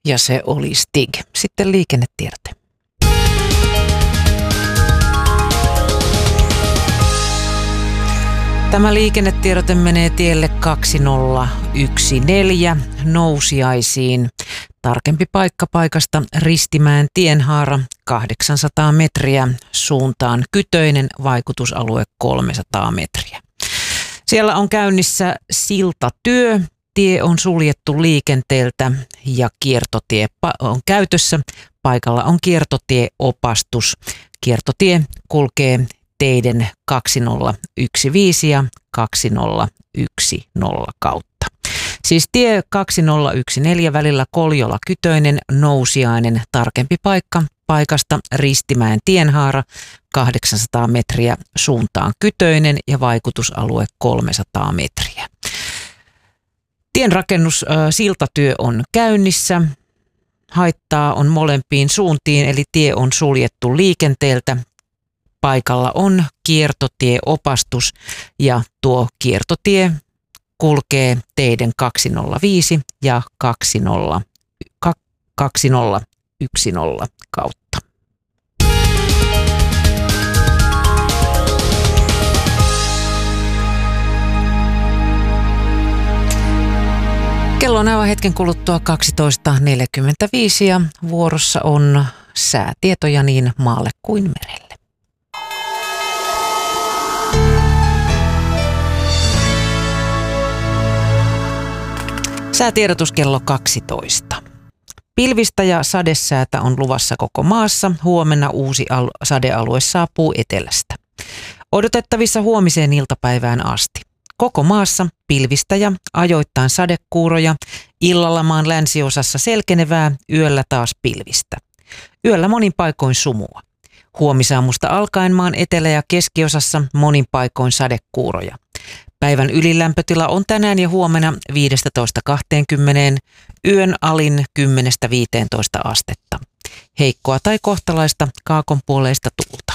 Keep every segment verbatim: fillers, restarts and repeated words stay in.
Ja se oli Stig. Sitten liikennetiedote. Tämä liikennetiedote menee tielle kaksituhattakaksikymmentäneljä Nousiaisiin. Tarkempi paikka paikasta Ristimäen tienhaara kahdeksansataa metriä, suuntaan Kytöinen, vaikutusalue kolmesataa metriä. Siellä on käynnissä siltatyö. Tie on suljettu liikenteeltä ja kiertotie on käytössä. Paikalla on kiertotieopastus. Kiertotie kulkee teiden kaksituhattakaksikymmentäviisi ja kaksituhattakaksikymmentä kautta. Siis tie kaksituhattakaksikymmentäneljä välillä Koljola-Kytöinen, Nousiainen, tarkempi paikka paikasta Ristimäen tienhaara kahdeksansataa metriä, suuntaan Kytöinen ja vaikutusalue kolmesataa metriä. Tienrakennus, äh, siltatyö on käynnissä. Haittaa on molempiin suuntiin, eli tie on suljettu liikenteeltä. Paikalla on kiertotieopastus ja tuo kiertotie kulkee teiden kaksituhattaviisi ja kaksituhattakaksikymmentä kautta. Kello on aivan hetken kuluttua kaksitoista neljäkymmentäviisi ja vuorossa on säätietoja niin maalle kuin merelle. Säätiedotus kello kaksitoista. Pilvistä ja sadesäätä on luvassa koko maassa. Huomenna uusi al- sadealue saapuu etelästä. Odotettavissa huomiseen iltapäivään asti. Koko maassa pilvistä ja ajoittain sadekuuroja, illalla maan länsiosassa selkenevää, yöllä taas pilvistä. Yöllä monin paikoin sumua. Huomisaamusta alkaen maan etelä- ja keskiosassa monin paikoin sadekuuroja. Päivän ylilämpötila on tänään ja huomenna viisitoista kaksikymmentä, yön alin kymmenestä viiteentoista astetta. Heikkoa tai kohtalaista kaakonpuoleista tuulta.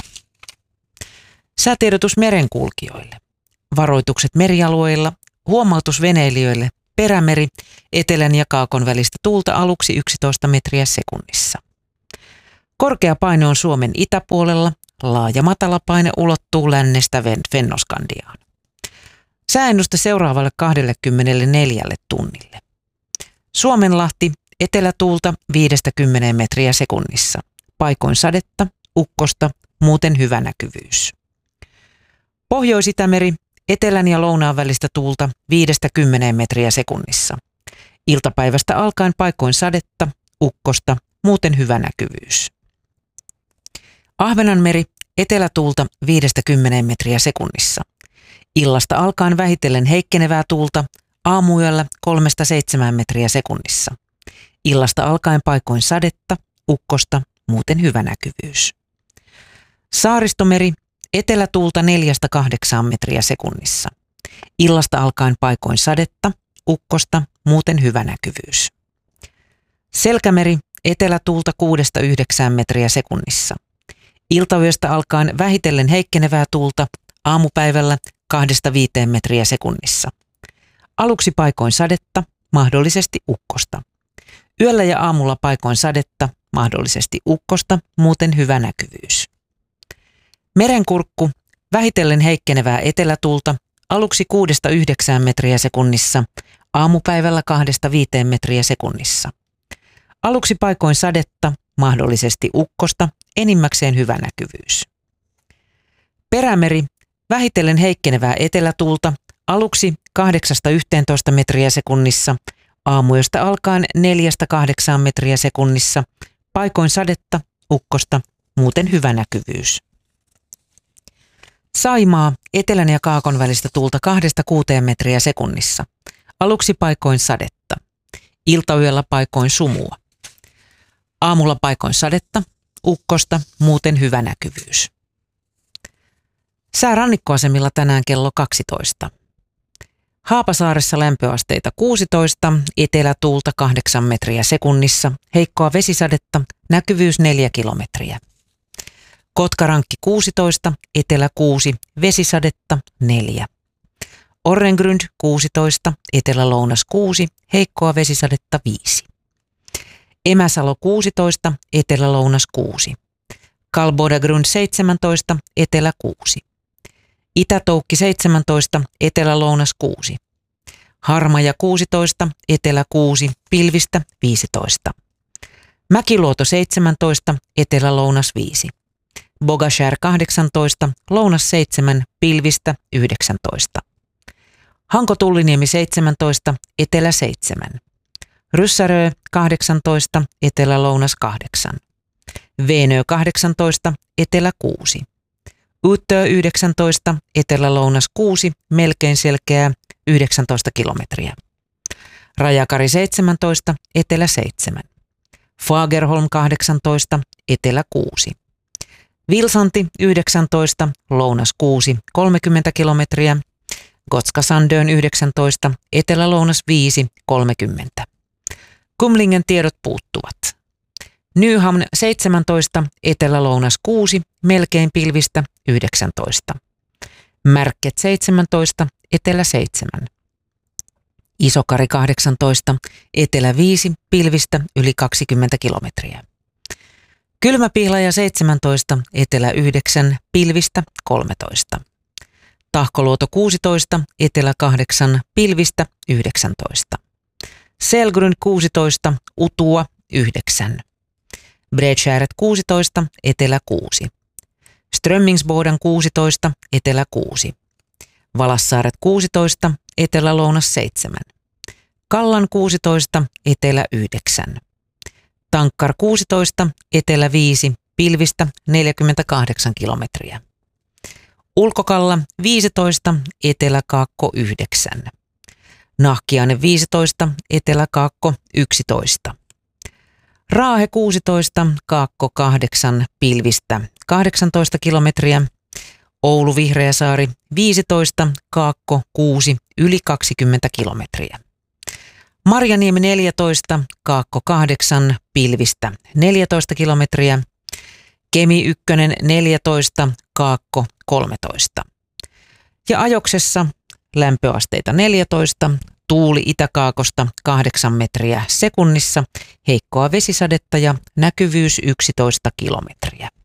Säätiedotus merenkulkijoille. Varoitukset merialueilla, huomautus veneilijöille, perämeri, etelän ja kaakon välistä tuulta aluksi yksitoista metriä sekunnissa. Korkea paine on Suomen itäpuolella, laaja matalapaine ulottuu lännestä Fennoskandiaan. Sääennuste seuraavalle kaksikymmentäneljä tunnille. Suomenlahti, etelätuulta viisikymmentä metriä sekunnissa. Paikoin sadetta, ukkosta, muuten hyvä näkyvyys. Pohjois-Itämeri, etelän ja lounaan välistä tuulta viisikymmentä metriä sekunnissa. Iltapäivästä alkaen paikoin sadetta, ukkosta, muuten hyvä näkyvyys. Ahvenanmeri, etelätuulta viisikymmentä metriä sekunnissa. Illasta alkaen vähitellen heikkenevää tuulta, aamuyöllä kolmesta seitsemään metriä sekunnissa. Illasta alkaen paikoin sadetta, ukkosta, muuten hyvä näkyvyys. Saaristomeri, etelätuulta neljästä kahdeksaan metriä sekunnissa. Illasta alkaen paikoin sadetta, ukkosta, muuten hyvä näkyvyys. Selkämeri, etelätuulta kuudesta yhdeksään metriä sekunnissa. Iltayöstä alkaen vähitellen heikkenevää tuulta, aamupäivällä kahdesta viiteen metriä sekunnissa. Aluksi paikoin sadetta, mahdollisesti ukkosta. Yöllä ja aamulla paikoin sadetta, mahdollisesti ukkosta, muuten hyvä näkyvyys. Merenkurkku, vähitellen heikkenevää etelätuulta, aluksi kuudesta yhdeksään metriä sekunnissa, aamupäivällä kahdesta viiteen metriä sekunnissa. Aluksi paikoin sadetta, mahdollisesti ukkosta, enimmäkseen hyvä näkyvyys. Perämeri, vähitellen heikkenevää etelätuulta, aluksi kahdeksasta yhteentoista metriä sekunnissa, aamuyöstä alkaen neljästä kahdeksaan metriä sekunnissa, paikoin sadetta, ukkosta, muuten hyvä näkyvyys. Saimaa, etelän ja kaakon välistä tuulta kahdesta kuuteen metriä sekunnissa, aluksi paikoin sadetta, iltayöllä paikoin sumua. Aamulla paikoin sadetta, ukkosta, muuten hyvä näkyvyys. Sää rannikkoasemilla tänään kello kaksitoista. Haapasaaressa lämpöasteita kuusitoista, etelätuulta kahdeksan metriä sekunnissa, heikkoa vesisadetta, näkyvyys neljä kilometriä. Kotkarankki kuusitoista, etelä kuusi, vesisadetta neljä. Orrengrund kuusitoista, etelä-lounas kuusi, heikkoa vesisadetta viisi. Emäsalo kuusitoista, Etelä-Lounas kuusi. Kalbodagrund seitsemäntoista, Etelä kuusi. Itä-Toukki seitsemäntoista, Etelä-Lounas kuusi. Harmaja kuusitoista, Etelä kuusi, pilvistä viisitoista. Mäkiluoto seitsemäntoista, Etelä-Lounas viisi. Bogashär kahdeksantoista, Lounas seitsemän, pilvistä yhdeksäntoista. Hanko-Tulliniemi seitsemäntoista, Etelä seitsemän. Ryssärö kahdeksantoista, Etelä-Lounas kahdeksan. Veenö kahdeksantoista, Etelä kuusi. Uttö yhdeksäntoista, Etelä-Lounas kuusi, melkein selkeää yhdeksäntoista kilometriä. Rajakari seitsemäntoista, Etelä seitsemän. Fagerholm kahdeksantoista, Etelä kuusi. Vilsanti yhdeksäntoista, Lounas kuusi, kolmekymmentä kilometriä. Gotska-Sandön yhdeksäntoista, Etelä-Lounas viisi, kolmekymmentä. Kumlingen tiedot puuttuvat. Nyhamn seitsemäntoista, Etelä-Lounas kuusi, melkein pilvistä yhdeksäntoista. Märket seitsemäntoista, Etelä seitsemän. Isokari kahdeksantoista, Etelä viisi, pilvistä yli kaksikymmentä kilometriä. Kylmäpihlaja seitsemäntoista, Etelä yhdeksän, pilvistä kolmetoista. Tahkoluoto kuusitoista, Etelä kahdeksan, pilvistä yhdeksäntoista. Selgrund kuusitoista, Utua yhdeksän. Bredskäret kuusitoista, Etelä kuusi. Strömmingsboden kuusitoista, Etelä kuusi. Valassaaret kuusitoista, Etelä-Lounas seitsemän. Kallan kuusitoista, Etelä yhdeksän. Tankkar kuusitoista, Etelä viisi, pilvistä neljäkymmentäkahdeksan kilometriä. Ulkokalla viisitoista, Etelä-Kaakko yhdeksän. Nahkiainen viisitoista, Etelä-Kaakko yksitoista. Raahe kuusitoista, Kaakko kahdeksan, pilvistä kahdeksantoista kilometriä. Oulu Vihreäsaari viisitoista, Kaakko kuusi, yli kaksikymmentä kilometriä. Marjaniemi neljätoista, Kaakko kahdeksan, pilvistä neljätoista kilometriä. Kemi yksi neljätoista, Kaakko kolmetoista. Ja Ajoksessa lämpöasteita neljätoista, tuuli itäkaakosta kahdeksan metriä sekunnissa, heikkoa vesisadetta ja näkyvyys yksitoista kilometriä.